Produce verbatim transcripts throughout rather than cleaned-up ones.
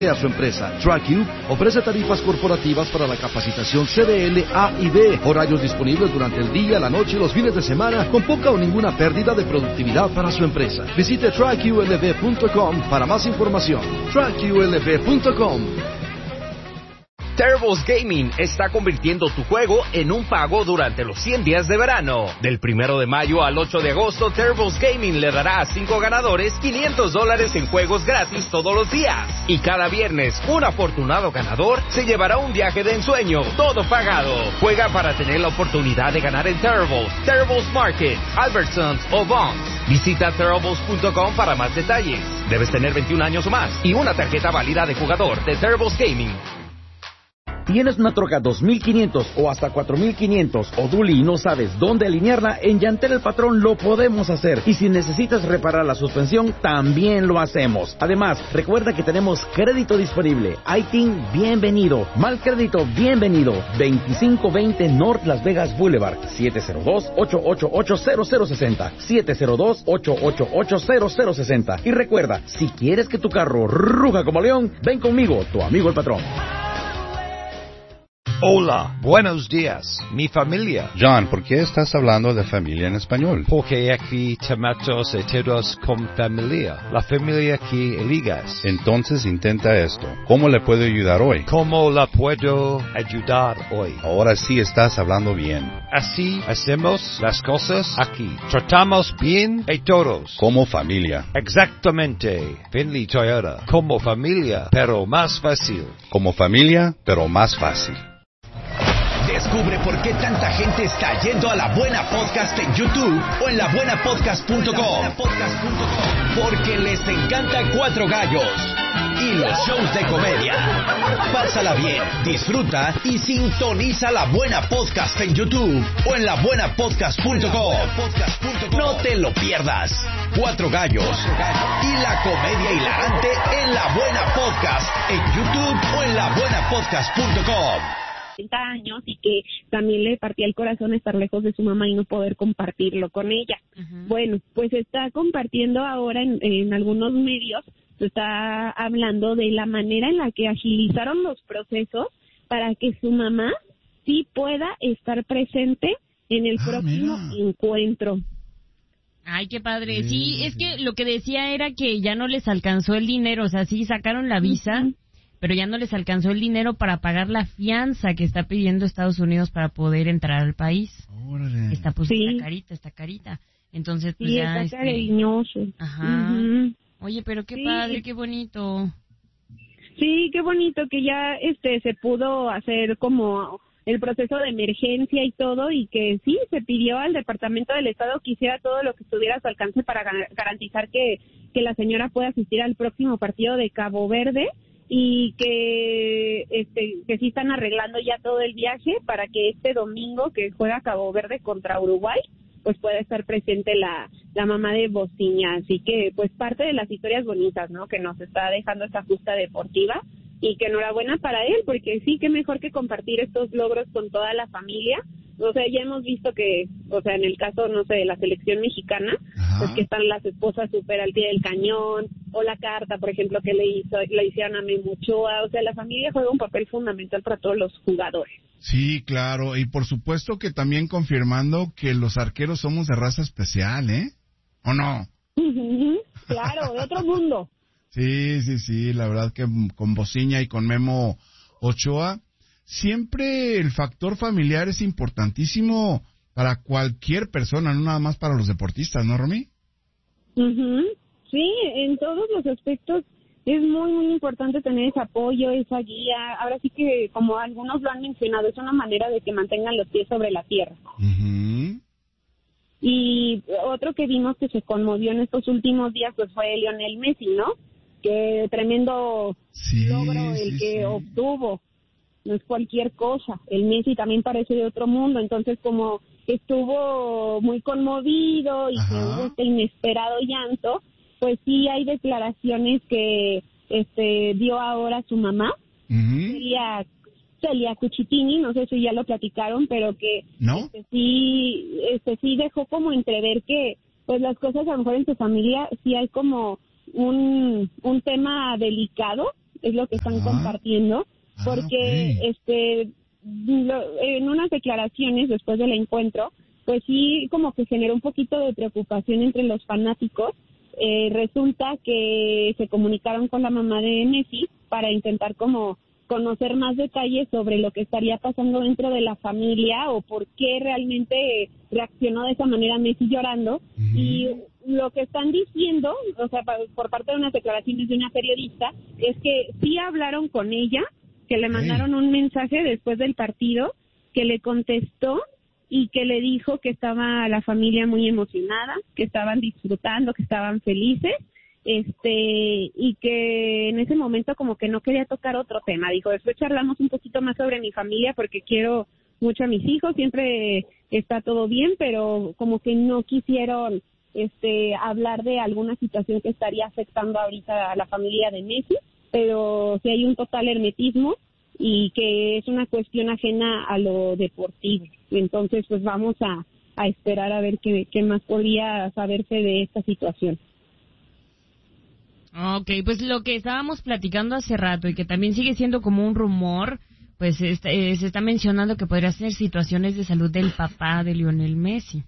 a su empresa. TrackU ofrece tarifas corporativas para la capacitación C D L, A y B, horarios disponibles durante el día, la noche y los fines de semana, con poca o ninguna pérdida de productividad para su empresa. Visite track u l b punto com para más información. track u l b punto com. Terribles Gaming está convirtiendo tu juego en un pago durante los cien días de verano. Del primero de mayo al ocho de agosto, Terribles Gaming le dará a cinco ganadores quinientos dólares en juegos gratis todos los días. Y cada viernes, un afortunado ganador se llevará un viaje de ensueño, todo pagado. Juega para tener la oportunidad de ganar en Terribles, Terribles Market, Albertsons o Vons. Visita terribles punto com para más detalles. Debes tener veintiún años o más y una tarjeta válida de jugador de Terribles Gaming. ¿Tienes una troca dos mil quinientos o hasta cuatro mil quinientos o Dually y no sabes dónde alinearla? En Llantera El Patrón lo podemos hacer. Y si necesitas reparar la suspensión, también lo hacemos. Además, recuerda que tenemos crédito disponible. I T I N, bienvenido. Mal crédito, bienvenido. veinticinco veinte North Las Vegas Boulevard. siete cero dos, ocho ocho ocho, cero cero seis cero. siete cero dos, ocho ocho ocho, cero cero seis cero. Y recuerda, si quieres que tu carro ruja como león, ven conmigo, tu amigo el patrón. Hola, buenos días, mi familia. John, ¿por qué estás hablando de familia en español? Porque aquí tomamos todos con familia. La familia que eligas. Entonces intenta esto. ¿Cómo le puedo ayudar hoy? ¿Cómo la puedo ayudar hoy? Ahora sí estás hablando bien. Así hacemos las cosas aquí. Tratamos bien a todos. Como familia. Exactamente. Finley Toyota. Como familia, pero más fácil. Como familia, pero más fácil. Descubre por qué tanta gente está yendo a La Buena Podcast en YouTube o en la buena podcast punto com. Porque les encanta Cuatro Gallos y los shows de comedia. Pásala bien, disfruta y sintoniza La Buena Podcast en YouTube o en la buena podcast punto com. No te lo pierdas. Cuatro Gallos y la comedia hilarante en La Buena Podcast en YouTube o en la buena podcast punto com. años y que también le partía el corazón estar lejos de su mamá y no poder compartirlo con ella. Uh-huh. Bueno, pues está compartiendo ahora en, en algunos medios, se está hablando de la manera en la que agilizaron los procesos para que su mamá sí pueda estar presente en el ah, próximo mira. encuentro. Ay, qué padre. Sí, es que lo que decía era que ya no les alcanzó el dinero, o sea, sí sacaron la visa, uh-huh. pero ya no les alcanzó el dinero para pagar la fianza que está pidiendo Estados Unidos para poder entrar al país. Órale. Está pues sí. está carita, está carita. Entonces pues sí, ya está este... cariñoso. Ajá. Uh-huh. Oye, pero qué sí. padre, qué bonito. Sí, qué bonito que ya este se pudo hacer como el proceso de emergencia y todo, y que sí, se pidió al Departamento del Estado que hiciera todo lo que estuviera a su alcance para garantizar que, que la señora pueda asistir al próximo partido de Cabo Verde, y que este que sí están arreglando ya todo el viaje para que este domingo que juega Cabo Verde contra Uruguay, pues pueda estar presente la, la mamá de Bociña. Así que, pues, parte de las historias bonitas, ¿no?, que nos está dejando esta justa deportiva, y que enhorabuena para él, porque sí, qué mejor que compartir estos logros con toda la familia. O sea, ya hemos visto que, o sea, en el caso, no sé, de la selección mexicana, ajá, pues que están las esposas súper al pie del cañón, o la carta, por ejemplo, que le hizo, le hicieron a Memo Ochoa. O sea, la familia juega un papel fundamental para todos los jugadores. Sí, claro, y por supuesto que también confirmando que los arqueros somos de raza especial, ¿eh? ¿O no? Claro, de otro mundo. Sí, sí, sí, la verdad que con Bociña y con Memo Ochoa, siempre el factor familiar es importantísimo para cualquier persona, no nada más para los deportistas, ¿no, Romy? Uh-huh. Sí, en todos los aspectos es muy, muy importante tener ese apoyo, esa guía. Ahora sí que, como algunos lo han mencionado, es una manera de que mantengan los pies sobre la tierra. Uh-huh. Y otro que vimos que se conmovió en estos últimos días, pues fue Lionel Messi, ¿no? Que tremendo sí, logro el sí, que sí. obtuvo. No es cualquier cosa. El Messi también parece de otro mundo. Entonces, como estuvo muy conmovido y Ajá. que hubo este inesperado llanto, pues sí hay declaraciones que este dio ahora su mamá, uh-huh. Celia, Celia Cucitini, no sé si ya lo platicaron, pero que ¿no? este, sí, este sí dejó como entrever que pues las cosas a lo mejor en su familia sí hay como un un tema delicado es lo que están Ah. compartiendo, porque Ah, ok. este lo- en unas declaraciones después del encuentro, pues sí como que generó un poquito de preocupación entre los fanáticos. Eh, resulta que se comunicaron con la mamá de Messi para intentar como conocer más detalles sobre lo que estaría pasando dentro de la familia o por qué realmente reaccionó de esa manera Messi llorando. Ujú. Y lo que están diciendo, o sea, pa- por parte de unas declaraciones de una periodista, es que sí hablaron con ella, que le Ok. mandaron un mensaje después del partido, que le contestó y que le dijo que estaba la familia muy emocionada, que estaban disfrutando, que estaban felices, este, y que en ese momento como que no quería tocar otro tema. Dijo, después charlamos un poquito más sobre mi familia porque quiero mucho a mis hijos, siempre está todo bien, pero como que no quisieron este hablar de alguna situación que estaría afectando ahorita a la familia de Messi, pero sí hay un total hermetismo y que es una cuestión ajena a lo deportivo. Entonces, pues vamos a, a esperar a ver qué, qué más podría saberse de esta situación. Ok, pues lo que estábamos platicando hace rato y que también sigue siendo como un rumor, pues est- eh, se está mencionando que podría ser situaciones de salud del papá de Lionel Messi.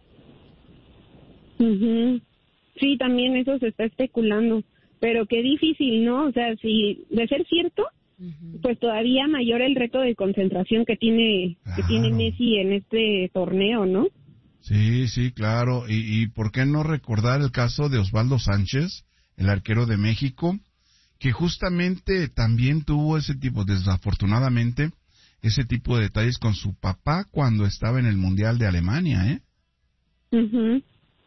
Ujú. Sí, también eso se está especulando, pero qué difícil, ¿no? O sea, si de ser cierto, pues todavía mayor el reto de concentración que tiene que tiene Claro. Messi en este torneo, ¿no? Sí, sí, claro. Y, y ¿por qué no recordar el caso de Osvaldo Sánchez, el arquero de México, que justamente también tuvo ese tipo, desafortunadamente, ese tipo de detalles con su papá cuando estaba en el Mundial de Alemania, ¿eh? Ujú.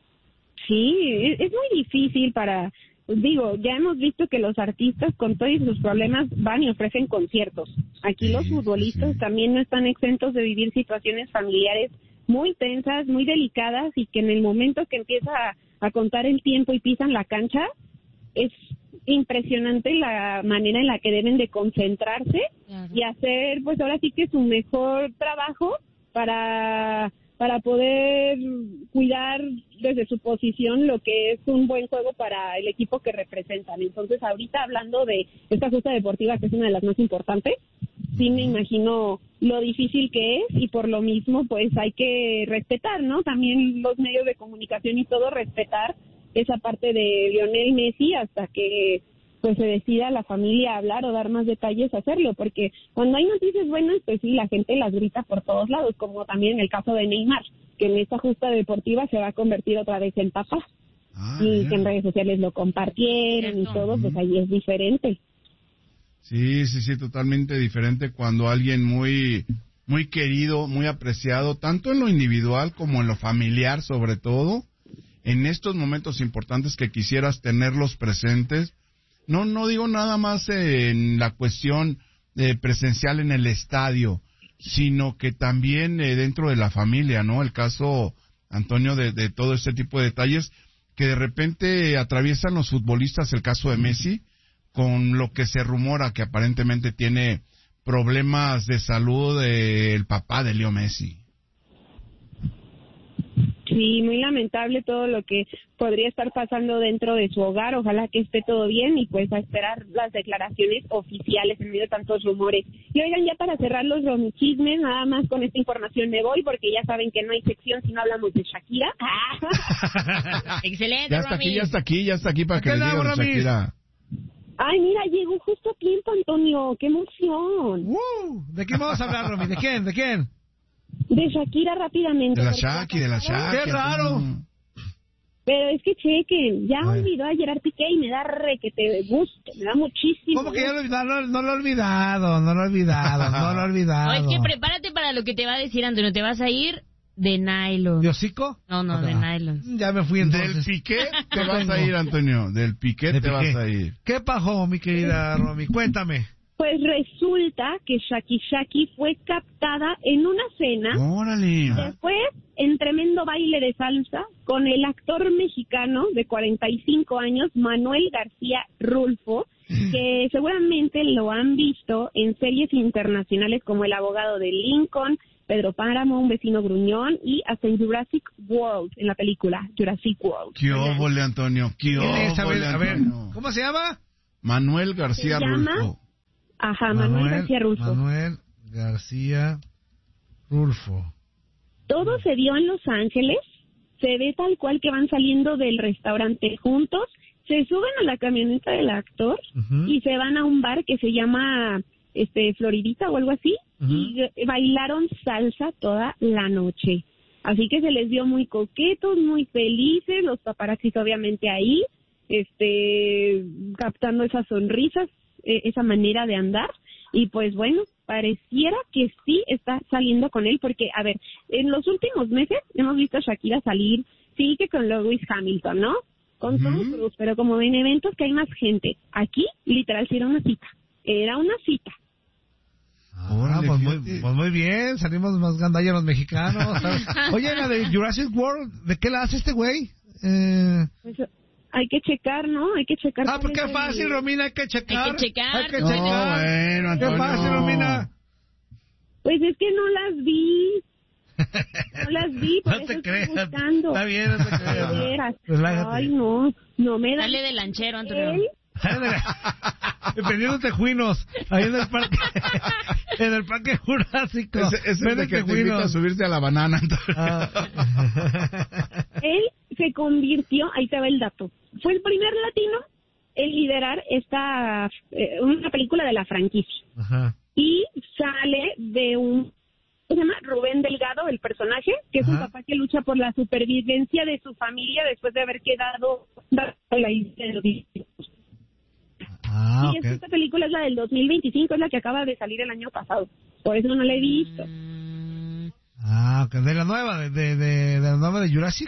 Sí, es, es muy difícil para, digo, ya hemos visto que los artistas con todos sus problemas van y ofrecen conciertos. Aquí Sí, los futbolistas sí, sí. también no están exentos de vivir situaciones familiares muy tensas, muy delicadas y que en el momento que empieza a, a contar el tiempo y pisan la cancha, es impresionante la manera en la que deben de concentrarse Claro. y hacer, pues ahora sí que su mejor trabajo para para poder cuidar desde su posición lo que es un buen juego para el equipo que representan. Entonces, ahorita hablando de esta justa deportiva, que es una de las más importantes, sí me imagino lo difícil que es y por lo mismo, pues hay que respetar, ¿no? También los medios de comunicación y todo, respetar esa parte de Lionel Messi hasta que pues se decida la familia hablar o dar más detalles, hacerlo, porque cuando hay noticias buenas, pues sí, la gente las grita por todos lados, como también en el caso de Neymar, que en esta justa deportiva se va a convertir otra vez en papá, Ah, y mira. que en redes sociales lo compartieron y Cierto. todo, pues ahí es diferente. Sí, sí, sí, totalmente diferente cuando alguien muy, muy querido, muy apreciado, tanto en lo individual como en lo familiar, sobre todo, en estos momentos importantes que quisieras tenerlos presentes. No, no digo nada más en la cuestión eh, presencial en el estadio, sino que también eh, dentro de la familia, ¿no? El caso, Antonio, de, de todo este tipo de detalles que de repente atraviesan los futbolistas, el caso de Messi, con lo que se rumora que aparentemente tiene problemas de salud eh, el papá de Leo Messi. Sí, muy lamentable todo lo que podría estar pasando dentro de su hogar. Ojalá que esté todo bien y pues a esperar las declaraciones oficiales en medio de tantos rumores. Y oigan, ya para cerrar los romichismes, nada más con esta información me voy porque ya saben que no hay sección si no hablamos de Shakira. Excelente, Ya está Romy. aquí, ya está aquí, ya está aquí para que Acá le andamos, digan, Romy. Shakira. Ay, mira, llegó justo a tiempo, Antonio. ¡Qué emoción! Uh, ¿De quién vamos a hablar, Romy? ¿De quién? ¿De quién? De Shakira rápidamente. De la porque Shaki, de la Shaki. ¡Qué raro! Antonio. Pero es que chequen, ya A ver. olvidó a Gerard Piqué y me da re que te guste, me da muchísimo. ¿Cómo que ya lo, no, no, no lo he olvidado? No lo he olvidado, no lo he olvidado. No, es que prepárate para lo que te va a decir, Antonio. Te vas a ir de nylon. ¿De hocico? No, no, de Ah, nylon. Ya me fui Del entonces. Piqué te ¿Qué vas a tengo? ir, Antonio. Del Piqué De te Piqué. vas a ir. ¿Qué pasó, mi querida Romy? Cuéntame. Pues resulta que Shaki Shaki fue captada en una cena, Órale. después en tremendo baile de salsa, con el actor mexicano de cuarenta y cinco años, Manuel García Rulfo, que seguramente lo han visto en series internacionales como El abogado de Lincoln, Pedro Páramo, Un vecino gruñón y hasta en Jurassic World, en la película Jurassic World. ¿Qué óvole, Antonio? ¿Qué ¿Quién es? A ver, óvole, a ver, Antonio? ¿cómo se llama? Manuel García Se llama- Rulfo. Ajá, Manuel, García Rulfo. Manuel García Rulfo. Todo se dio en Los Ángeles. Se ve tal cual que van saliendo del restaurante juntos. Se suben a la camioneta del actor Ujú. y se van a un bar que se llama este Floridita o algo así. Ujú. Y eh, bailaron salsa toda la noche. Así que se les vio muy coquetos, muy felices, los paparazzis obviamente ahí, este, captando esas sonrisas, eh, esa manera de andar. Y pues bueno, pareciera que sí está saliendo con él, porque, a ver, en los últimos meses hemos visto a Shakira salir, sí que con Lewis Hamilton, ¿no? Con Tom Ujú. Cruise, pero como en eventos que hay más gente. Aquí, literal, sí era una cita. Era una cita. Ah, Órale, pues, muy, fíjate. pues muy bien, salimos más gandalla los mexicanos. ¿sabes? Oye, la de Jurassic World, ¿de qué la hace este güey? Eh... Pues hay que checar, ¿no? Hay que checar. Ah, cuál pues es qué el- fácil, Romina, hay que checar. Hay que checar. Hay que No, checar. bueno, Qué Antonio. fácil, Romina. Pues es que no las vi. No las vi, por No eso te estoy creas. buscando. Está bien, no te De creas. veras. Relájate. Ay, no. No me da. Dale de lanchero, Antonio. Él, Vendiendo tejuinos, ahí en el parque, en el parque Jurásico. Ese, ese es de Venden que te invita a subirte a la banana, Antonio. Ah. él se convirtió, ahí te va el dato, fue el primer latino en liderar esta, eh, una película de la franquicia. Ajá. Y sale de un, ¿cómo se llama? Rubén Delgado, el personaje, que es un Ajá. papá que lucha por la supervivencia de su familia después de haber quedado en la isla de los Discípulos. Ah, Sí, es ok. que esta película es la del dos mil veinticinco, es la que acaba de salir el año pasado. Por eso no la he visto. Mm, Ah, ok. ¿De la nueva? ¿De, de, de, de la nueva de Jurassic?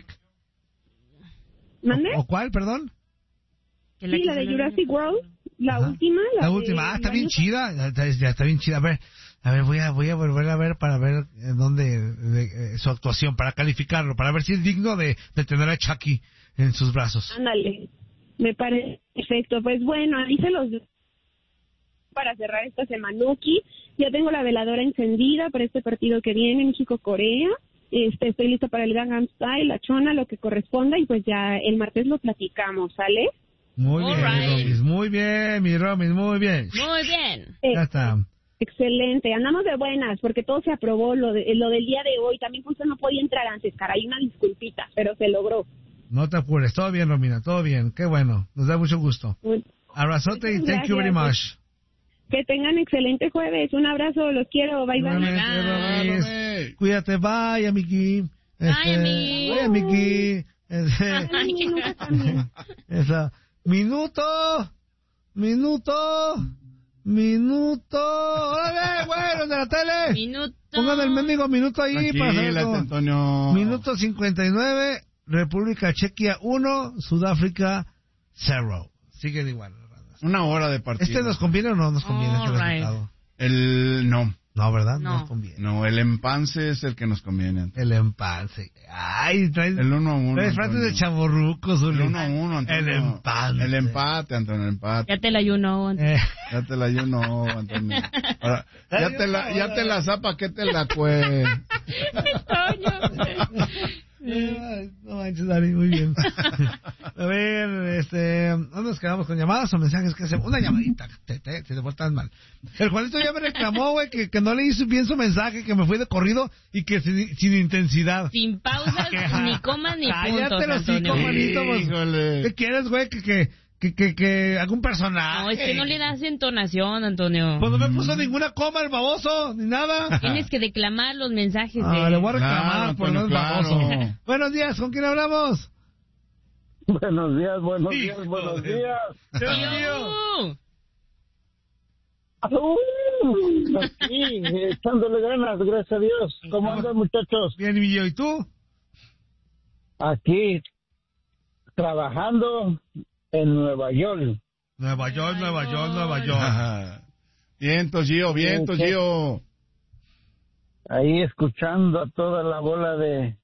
¿Mande? ¿O, o cuál, perdón? que Sí, que la de salió el Jurassic año World, la Ajá. última. La de- última. Ah, está el bien año chida. Ya está, ya está bien chida. A ver, a ver, voy a, voy a volver a ver para ver en dónde de, eh, su actuación, para calificarlo, para ver si es digno de, de tener a Chucky en sus brazos. Ándale, me parece perfecto. Pues bueno, ahí se los para cerrar esta semanuki. Ya tengo la veladora encendida para este partido que viene, México-Corea. Este, estoy lista para el Gangnam Style, la chona, lo que corresponda, y pues ya el martes lo platicamos, ¿sale? Muy All bien, right. Romis, muy bien, mi Romis, muy bien. Muy bien. Eh, Ya está. Excelente, andamos de buenas, porque todo se aprobó, lo, de, lo del día de hoy. También justo no podía entrar antes, caray, una disculpita, pero se logró. No te apures, todo bien, Romina, todo bien. Qué bueno, nos da mucho gusto. Muy- Abrazote y Muchas thank you very gracias. much. Que tengan excelente jueves. Un abrazo, los quiero. Bye, bye. Igualmente, Romis. Bye. Cuídate, bye, amigui. Bye, Este, amigui. Bye, amigui. Este, Ay, nunca también. esa. Minuto, minuto, minuto. ¡Órale, güey, los de la tele! Minuto. Pongan el mendigo minuto ahí para hacer Tranquilate, algo. Antonio. Minuto cincuenta y nueve, República Chequia uno, Sudáfrica cero. Siguen igual. Una hora de partido. ¿Este nos conviene o no nos conviene este All right. resultado? El... No. No, ¿verdad? No. nos conviene. No, el empance es el que nos conviene, Antonio. El empance. Ay, traes, El uno a uno, traes frases Antonio. de chavorrucos, El Zuli. uno a uno, Antonio. El empate. El empate, Antonio, el empate. Ya te la ayuno. Antonio. Eh, Ya te la yo no, Antonio. Ahora, ya te la, ya te la zapa, ¿qué te la cue? Ay, no manches, Dani, muy bien. A ver, este, ¿dónde nos quedamos con llamadas o mensajes? Que hacemos? Una llamadita, te, te, te, te portas mal. El Juanito ya me reclamó, güey, que, que no leí su- bien su mensaje, que me fui de corrido y que sin, sin intensidad. Sin pausas, ni comas, ni Cállate puntos, los Antonio. cinco, manito, pues. Híjole. ¿Qué quieres, güey? Que, que, que, que, que haga un personaje. No, es que no le das entonación, Antonio. Pues no me puso ninguna coma el baboso, ni nada. Tienes que declamar los mensajes Ah, de... le voy a reclamar Claro, por no es Antonio, baboso. claro. Buenos días, ¿con quién hablamos? Buenos días, buenos Hijo días, buenos de- días. ¡Tío! Uh, aquí, echándole ganas, gracias a Dios. ¿Cómo andan, muchachos? Bien, mi yo, ¿y tú? Aquí, trabajando en Nueva York. Nueva York, Nueva York, Nueva York. Ajá. Viento, Gio, viento, Sí, sí. Gio. Ahí escuchando a toda la bola de,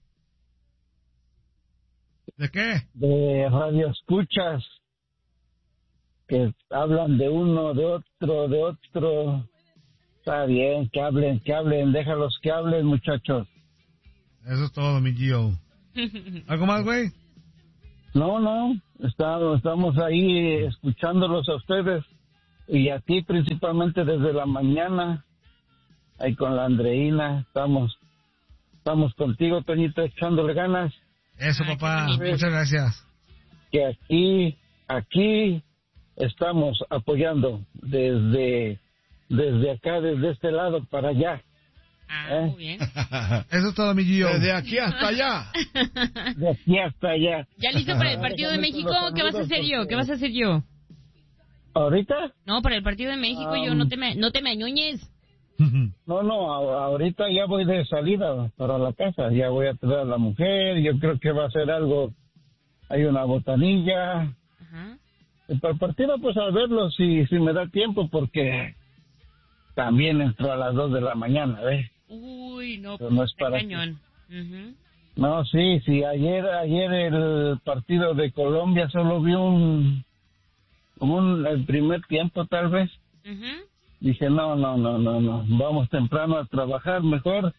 ¿De qué? de radioescuchas que hablan de uno, de otro, de otro. Está bien, que hablen, que hablen, déjalos que hablen, muchachos. Eso es todo, mi Gio. ¿Algo más, güey? No, no, Estamos, estamos ahí escuchándolos a ustedes y a ti principalmente desde la mañana, ahí con la Andreina, estamos, estamos contigo, Toñito, echándole ganas. Eso, papá, muchas gracias. Que aquí, aquí estamos apoyando desde, desde acá, desde este lado para allá. Ah, ¿Eh? muy bien. Eso es todo, mi Gio. Desde aquí hasta allá. De aquí hasta allá. ¿Ya listo para el partido de México? ¿Qué vas a hacer yo? ¿Qué vas a hacer yo? ¿Ahorita? No, para el partido de México Um, yo no te me, no te me añuñes. No, no, a- ahorita ya voy de salida para la casa, ya voy a traer a la mujer, yo creo que va a ser algo, hay una botanilla. Ajá. Y para el partido, pues a verlo si, si me da tiempo, porque también entró a las dos de la mañana, ¿ves? Uy, no, Pero pues no es está para cañón. Ujú. No, sí, sí, ayer, ayer el partido de Colombia solo vi un, un, el primer tiempo tal vez. Ujú. Dije, no, no, no, no, no, vamos temprano a trabajar mejor.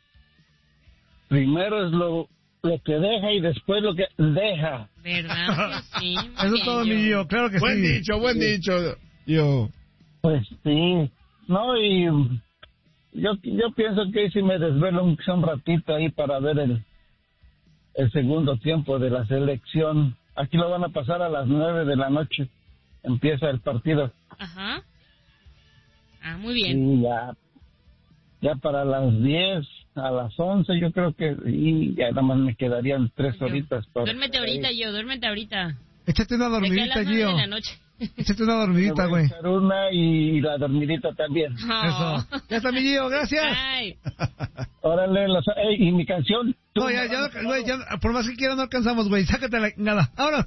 Primero es lo, lo que deja y después lo que deja. ¿Verdad? que Sí. muy Eso bien, es todo, yo. mi Gio, claro que Buen sí. dicho, buen dicho. Yo. Pues sí, no, y yo, yo pienso que si me desvelo un, un ratito ahí para ver el, el segundo tiempo de la selección. Aquí lo van a pasar a las nueve de la noche. Empieza el partido. Ajá. Ah, muy bien. Y ya, ya para las diez, a las once, yo creo que, y ya nada más me quedarían tres Yo. horitas. Para Duérmete ahorita, yo, duérmete ahorita. Échate una De que a dormidita, las nueve Gio. de la noche. Échate una Me dormidita, voy a güey. echar una y la dormidita también. Oh. Eso. Ya está, mi Gio, gracias. Ay. Órale, los, ey, y mi canción. No, ya, ya, no, güey, ya, por más que quiera no alcanzamos, güey. Sácate la nada. Ahora.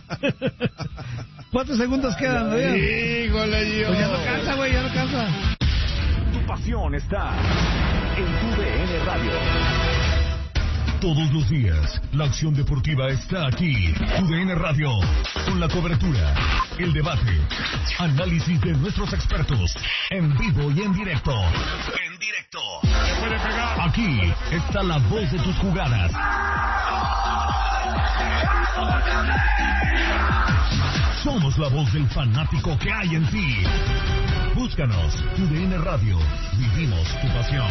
¿Cuántos segundos quedan, güey? Híjole, Gio. Pues ya no cansa, güey, ya no cansa. Tu pasión está en tu D N Radio. Todos los días, la acción deportiva está aquí. Tu D N Radio, con la cobertura, el debate, análisis de nuestros expertos, en vivo y en directo. En directo. Aquí está la voz de tus jugadas. Somos la voz del fanático que hay en ti. Búscanos, Tu D N Radio. Vivimos tu pasión.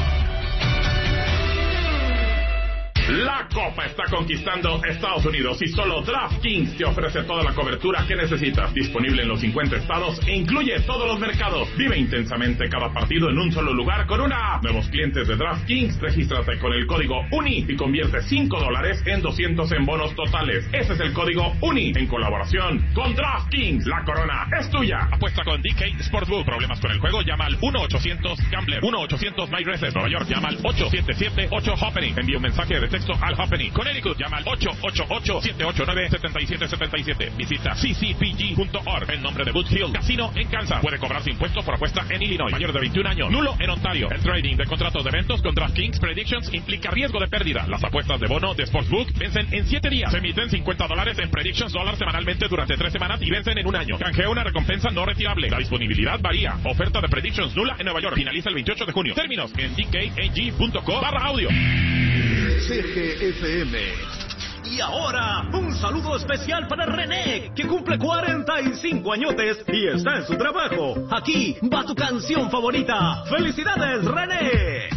La Copa está conquistando Estados Unidos y solo DraftKings te ofrece toda la cobertura que necesitas. Disponible en los cincuenta estados e incluye todos los mercados. Vive intensamente cada partido en un solo lugar con una app. Nuevos clientes de DraftKings, regístrate con el código UNI y convierte cinco dólares en doscientos en bonos totales. Ese es el código UNI en colaboración con DraftKings. La corona es tuya. Apuesta con D K Sportsbook. Problemas con el juego, llama al uno ochocientos Gambler. uno ochocientos My Races. Nueva York, llama al ocho siete siete ocho Happening. Envía un mensaje de texto al Happening. Connecticut, llama al ocho ocho ocho siete ocho nueve siete siete siete siete. Visita c c p g punto org. En nombre de Boot Hill Casino en Kansas. Puede cobrarse impuestos por apuesta en Illinois. Mayor de veintiún años. Nulo en Ontario. El trading de contratos de eventos con DraftKings Predictions implica riesgo de pérdida. Las apuestas de bono de Sportsbook vencen en siete días. Se emiten cincuenta dólares en Predictions dólar semanalmente durante tres semanas y vencen en un año. Canjea una recompensa no retirable. La disponibilidad varía. Oferta de Predictions nula en Nueva York. Finaliza el veintiocho de junio. Términos en d k a g punto com barra audio. C G F M. Y ahora, un saludo especial para René, que cumple cuarenta y cinco añotes y está en su trabajo. Aquí va tu canción favorita. ¡Felicidades, René!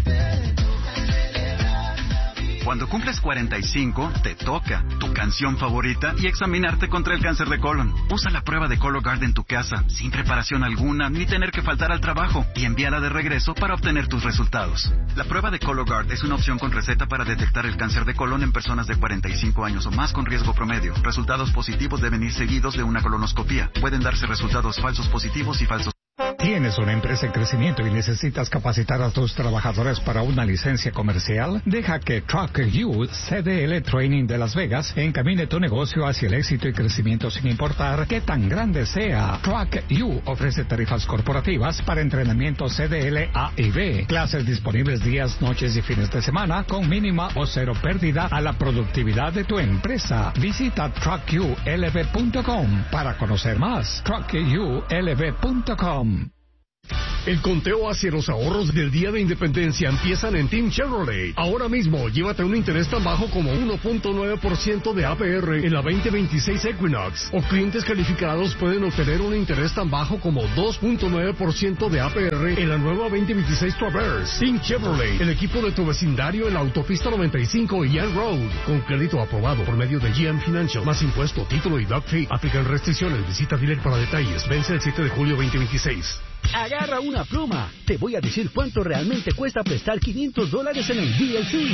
Cuando cumples cuarenta y cinco, te toca tu canción favorita y examinarte contra el cáncer de colon. Usa la prueba de Cologuard en tu casa, sin preparación alguna, ni tener que faltar al trabajo, y envíala de regreso para obtener tus resultados. La prueba de Cologuard es una opción con receta para detectar el cáncer de colon en personas de cuarenta y cinco años o más con riesgo promedio. Resultados positivos deben ir seguidos de una colonoscopía. Pueden darse resultados falsos positivos y falsos. ¿Tienes una empresa en crecimiento y necesitas capacitar a tus trabajadores para una licencia comercial? Deja que Truck U C D L Training de Las Vegas encamine tu negocio hacia el éxito y crecimiento sin importar qué tan grande sea. Truck U ofrece tarifas corporativas para entrenamiento C D L A y B. Clases disponibles días, noches y fines de semana con mínima o cero pérdida a la productividad de tu empresa. Visita truck u l v punto com para conocer más. truck u l v punto com El conteo hacia los ahorros del Día de Independencia empiezan en Team Chevrolet. Ahora mismo, llévate un interés tan bajo como uno punto nueve por ciento de A P R en la veinte veintiséis Equinox. O clientes calificados pueden obtener un interés tan bajo como dos punto nueve por ciento de A P R en la nueva veinte veintiséis Traverse. Team Chevrolet, el equipo de tu vecindario en la autopista noventa y cinco y Young Road. Con crédito aprobado por medio de G M Financial. Más impuesto, título y doc fee. Aplican restricciones. Visita dealer para detalles. Vence el siete de julio veinte veintiséis. Agarra una pluma. Te voy a decir cuánto realmente cuesta prestar quinientos dólares en el D L C.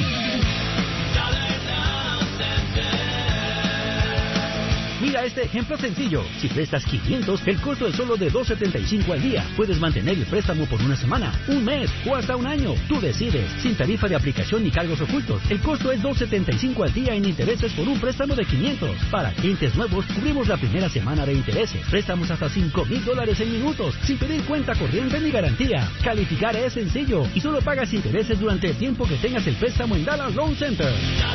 Mira este ejemplo sencillo. Si prestas quinientos, el costo es solo de dos setenta y cinco al día. Puedes mantener el préstamo por una semana, un mes o hasta un año. Tú decides. Sin tarifa de aplicación ni cargos ocultos. El costo es dos setenta y cinco al día en intereses por un préstamo de quinientos. Para clientes nuevos, cubrimos la primera semana de intereses. Préstamos hasta cinco mil dólares en minutos, sin pedir cuenta corriente ni garantía. Calificar es sencillo y solo pagas intereses durante el tiempo que tengas el préstamo en Dallas Loan Center.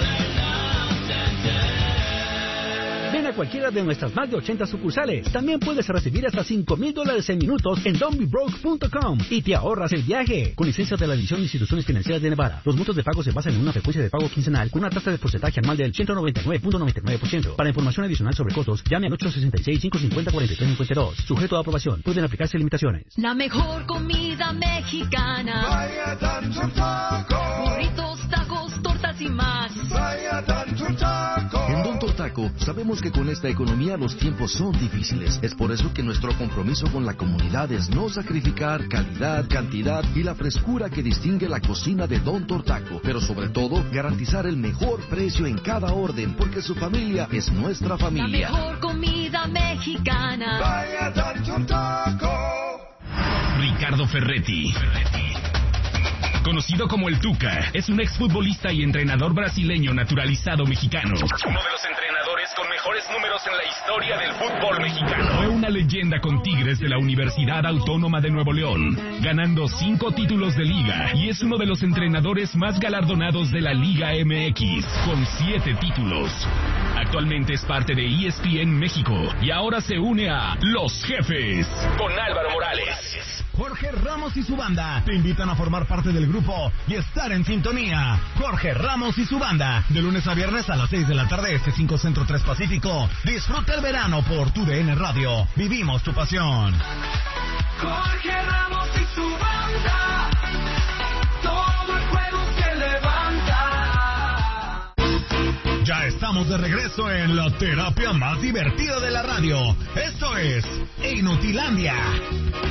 Ven a cualquiera de nuestras más de ochenta sucursales. También puedes recibir hasta cinco mil dólares en minutos en don't be broke punto com y te ahorras el viaje. Con licencia de la División de Instituciones Financieras de Nevada. Los montos de pago se basan en una frecuencia de pago quincenal con una tasa de porcentaje anual del ciento noventa y nueve punto noventa y nueve por ciento. Para información adicional sobre costos, llame al ocho sesenta y seis, cinco cincuenta, cuarenta y tres cincuenta y dos. Sujeto a aprobación. Pueden aplicarse limitaciones. La mejor comida mexicana. Vaya tanto taco. Burritos, tacos, tortas y más. Vaya tanto taco. En Don Tortaco sabemos que con esta economía los tiempos son difíciles. Es por eso que nuestro compromiso con la comunidad es no sacrificar calidad, cantidad y la frescura que distingue la cocina de Don Tortaco. Pero sobre todo, garantizar el mejor precio en cada orden, porque su familia es nuestra familia. La mejor comida mexicana. Vaya tanto taco. Ricardo Ferretti. Conocido como el Tuca, es un exfutbolista y entrenador brasileño naturalizado mexicano. Uno de los entrenadores con mejores números en la historia del fútbol mexicano. Fue una leyenda con Tigres de la Universidad Autónoma de Nuevo León, ganando cinco títulos de liga, y es uno de los entrenadores más galardonados de la Liga M X, con siete títulos. Actualmente es parte de E S P N México y ahora se une a Los Jefes con Álvaro Morales. Jorge Ramos y su banda te invitan a formar parte del grupo y estar en sintonía. Jorge Ramos y su banda, de lunes a viernes a las seis de la tarde, este cinco Centro tres Pacífico. Disfruta el verano por tu D N Radio. Vivimos tu pasión. Jorge Ramos y su banda. Todo el juego se levanta. Ya estamos de regreso en la terapia más divertida de la radio. Esto es Inutilandia.